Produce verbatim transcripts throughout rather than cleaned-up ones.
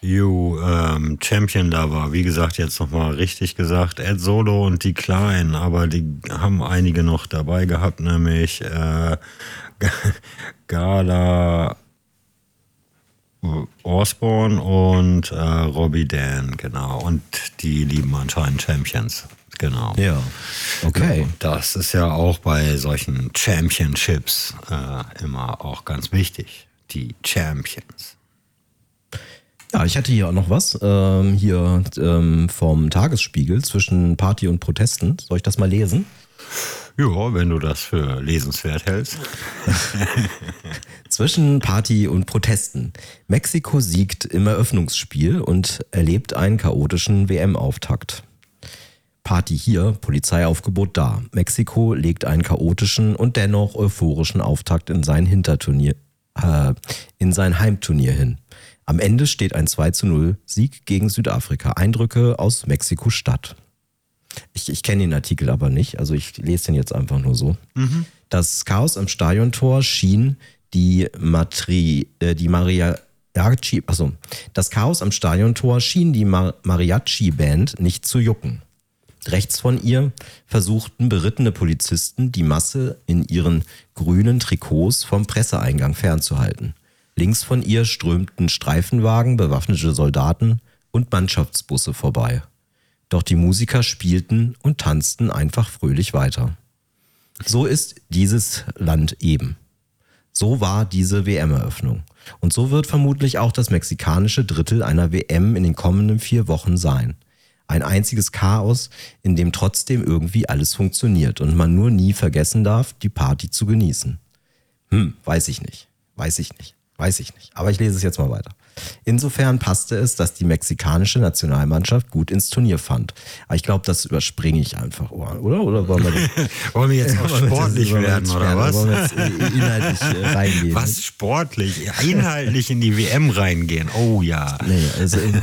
You, ähm, Champion Lover, wie gesagt, jetzt nochmal richtig gesagt, Ed Solo und die Kleinen, aber die haben einige noch dabei gehabt, nämlich äh, Gala Osborne und äh, Robbie Dan, genau. Und die lieben anscheinend Champions, genau. Ja, okay. Das ist ja auch bei solchen Championships äh, immer auch ganz wichtig, die Champions. Ja, ich hatte hier auch noch was, ähm, hier ähm, vom Tagesspiegel zwischen Party und Protesten. Soll ich das mal lesen? Ja, wenn du das für lesenswert hältst. Zwischen Party und Protesten. Mexiko siegt im Eröffnungsspiel und erlebt einen chaotischen W M-Auftakt. Party hier, Polizeiaufgebot da. Mexiko legt einen chaotischen und dennoch euphorischen Auftakt in sein Hinterturnier, äh, in sein Heimturnier hin. Am Ende steht ein zwei zu null Sieg gegen Südafrika. Eindrücke aus Mexiko-Stadt. Ich, ich kenne den Artikel aber nicht, also ich lese den jetzt einfach nur so. Mhm. Das Chaos am Stadiontor schien die, Matri, äh, die Mariachi, achso, das Chaos am Stadiontor schien die Mar- Mariachi-Band nicht zu jucken. Rechts von ihr versuchten berittene Polizisten, die Masse in ihren grünen Trikots vom Presseeingang fernzuhalten. Links von ihr strömten Streifenwagen, bewaffnete Soldaten und Mannschaftsbusse vorbei. Doch die Musiker spielten und tanzten einfach fröhlich weiter. So ist dieses Land eben. So war diese W M-Eröffnung. Und so wird vermutlich auch das mexikanische Drittel einer W M in den kommenden vier Wochen sein. Ein einziges Chaos, in dem trotzdem irgendwie alles funktioniert und man nur nie vergessen darf, die Party zu genießen. Hm, weiß ich nicht. Weiß ich nicht. Weiß ich nicht. Aber ich lese es jetzt mal weiter. Insofern passte es, dass die mexikanische Nationalmannschaft gut ins Turnier fand. Aber ich glaube, das überspringe ich einfach, oder? Oder wollen wir, das, wollen wir jetzt auch sportlich jetzt, werden, oder werden, was? Wollen wir jetzt inhaltlich reingehen? Was sportlich? Inhaltlich in die W M reingehen? Oh ja. Nee, also in,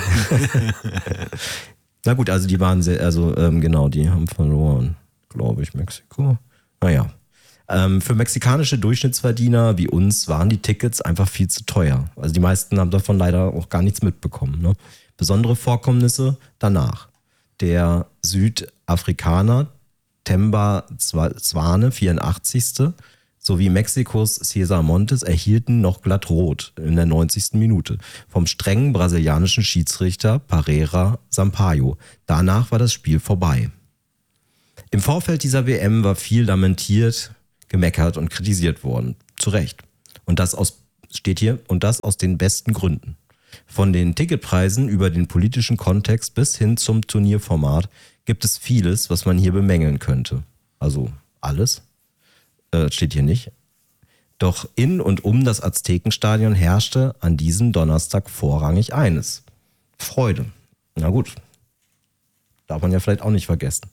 na gut, also die waren sehr, also ähm, genau, die haben verloren, glaube ich, Mexiko. Naja. Ähm, für mexikanische Durchschnittsverdiener wie uns waren die Tickets einfach viel zu teuer. Also die meisten haben davon leider auch gar nichts mitbekommen. Ne? Besondere Vorkommnisse danach. Der Südafrikaner Themba Zwane, vierundachtzigste sowie Mexikos Cesar Montes erhielten noch glatt rot in der neunzigsten Minute vom strengen brasilianischen Schiedsrichter Pereira Sampaio. Danach war das Spiel vorbei. Im Vorfeld dieser W M war viel lamentiert, gemeckert und kritisiert worden. Zu Recht. Und das aus, steht hier, und das aus den besten Gründen. Von den Ticketpreisen über den politischen Kontext bis hin zum Turnierformat gibt es vieles, was man hier bemängeln könnte. Also alles, äh, steht hier nicht. Doch in und um das Aztekenstadion herrschte an diesem Donnerstag vorrangig eines: Freude. Na gut, darf man ja vielleicht auch nicht vergessen.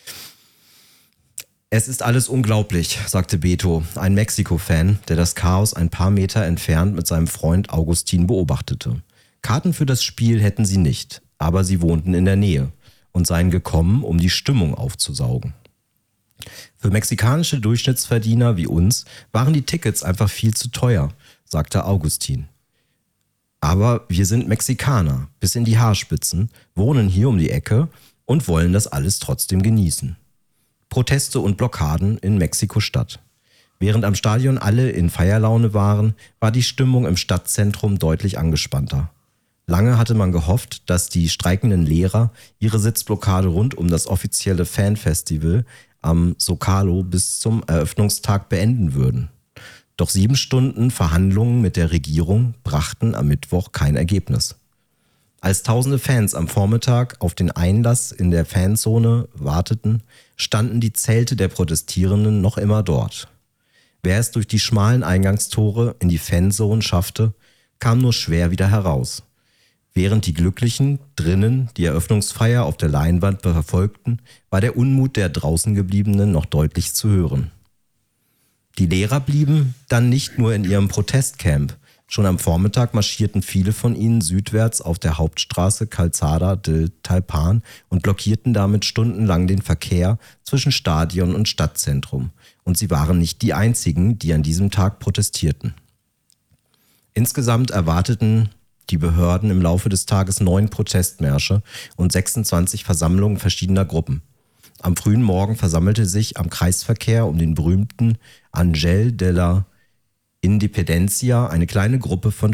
Es ist alles unglaublich, sagte Beto, ein Mexiko-Fan, der das Chaos ein paar Meter entfernt mit seinem Freund Augustin beobachtete. Karten für das Spiel hätten sie nicht, aber sie wohnten in der Nähe und seien gekommen, um die Stimmung aufzusaugen. Für mexikanische Durchschnittsverdiener wie uns waren die Tickets einfach viel zu teuer, sagte Augustin. Aber wir sind Mexikaner, bis in die Haarspitzen, wohnen hier um die Ecke und wollen das alles trotzdem genießen. Proteste und Blockaden in Mexiko-Stadt. Während am Stadion alle in Feierlaune waren, war die Stimmung im Stadtzentrum deutlich angespannter. Lange hatte man gehofft, dass die streikenden Lehrer ihre Sitzblockade rund um das offizielle Fanfestival am Zócalo bis zum Eröffnungstag beenden würden. Doch sieben Stunden Verhandlungen mit der Regierung brachten am Mittwoch kein Ergebnis. Als tausende Fans am Vormittag auf den Einlass in der Fanzone warteten, standen die Zelte der Protestierenden noch immer dort. Wer es durch die schmalen Eingangstore in die Fanzone schaffte, kam nur schwer wieder heraus. Während die Glücklichen drinnen die Eröffnungsfeier auf der Leinwand verfolgten, war der Unmut der draußen Gebliebenen noch deutlich zu hören. Die Lehrer blieben dann nicht nur in ihrem Protestcamp. Schon am Vormittag marschierten viele von ihnen südwärts auf der Hauptstraße Calzada del Talpan und blockierten damit stundenlang den Verkehr zwischen Stadion und Stadtzentrum. Und sie waren nicht die einzigen, die an diesem Tag protestierten. Insgesamt erwarteten Die Behörden im Laufe des Tages neun Protestmärsche und sechsundzwanzig Versammlungen verschiedener Gruppen. Am frühen Morgen versammelte sich am Kreisverkehr um den berühmten Ángel de la Independencia eine kleine Gruppe von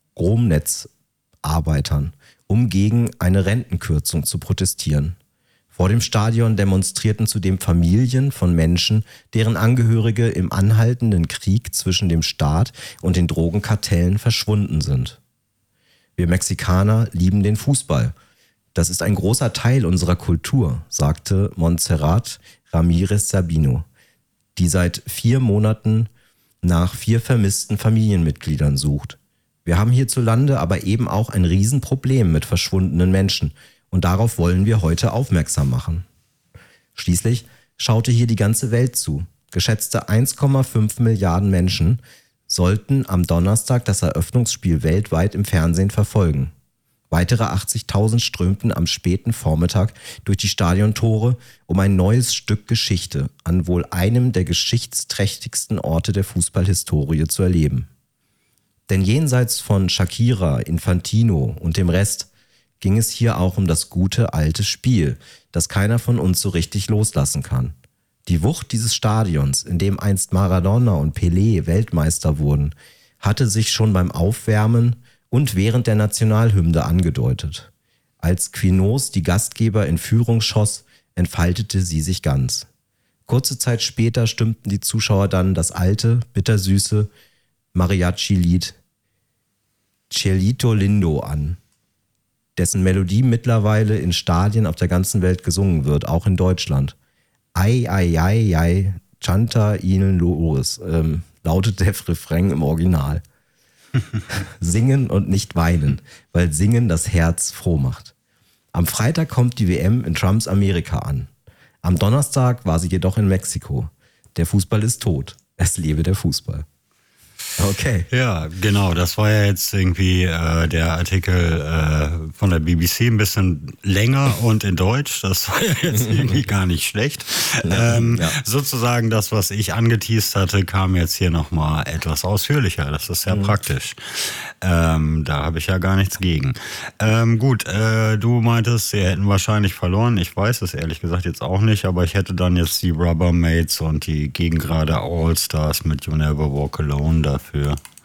Stromnetzarbeitern, um gegen eine Rentenkürzung zu protestieren. Vor dem Stadion demonstrierten zudem Familien von Menschen, deren Angehörige im anhaltenden Krieg zwischen dem Staat und den Drogenkartellen verschwunden sind. Wir Mexikaner lieben den Fußball. Das ist ein großer Teil unserer Kultur, sagte Montserrat Ramírez Sabino, die seit vier Monaten nach vier vermissten Familienmitgliedern sucht. Wir haben hierzulande aber eben auch ein Riesenproblem mit verschwundenen Menschen und darauf wollen wir heute aufmerksam machen. Schließlich schaute hier die ganze Welt zu. Geschätzte eins Komma fünf Milliarden Menschen sollten am Donnerstag das Eröffnungsspiel weltweit im Fernsehen verfolgen. Weitere achtzigtausend strömten am späten Vormittag durch die Stadiontore, um ein neues Stück Geschichte an wohl einem der geschichtsträchtigsten Orte der Fußballhistorie zu erleben. Denn jenseits von Shakira, Infantino und dem Rest ging es hier auch um das gute alte Spiel, das keiner von uns so richtig loslassen kann. Die Wucht dieses Stadions, in dem einst Maradona und Pelé Weltmeister wurden, hatte sich schon beim Aufwärmen und während der Nationalhymne angedeutet. Als Quinoz die Gastgeber in Führung schoss, entfaltete sie sich ganz. Kurze Zeit später stimmten die Zuschauer dann das alte, bittersüße Mariachi-Lied Cielito Lindo an, dessen Melodie mittlerweile in Stadien auf der ganzen Welt gesungen wird, auch in Deutschland. Ai, ai, ai, ai, Chanta ihnen Loris, ähm, lautet der Refrain im Original. Singen und nicht weinen, weil Singen das Herz froh macht. Am Freitag kommt die W M in Trumps Amerika an. Am Donnerstag war sie jedoch in Mexiko. Der Fußball ist tot. Es lebe der Fußball. Okay. Ja, genau. Das war ja jetzt irgendwie äh, der Artikel äh, von der B B C ein bisschen länger und in Deutsch. Das war ja jetzt irgendwie gar nicht schlecht. Ähm, ja. Sozusagen das, was ich angeteast hatte, kam jetzt hier nochmal etwas ausführlicher. Das ist ja mhm. praktisch. Ähm, da habe ich ja gar nichts gegen. Ähm, gut, äh, du meintest, sie hätten wahrscheinlich verloren. Ich weiß es ehrlich gesagt jetzt auch nicht, aber ich hätte dann jetzt die Rubbermates und die Gegengrade All-Stars mit You Never Walk Alone dafür.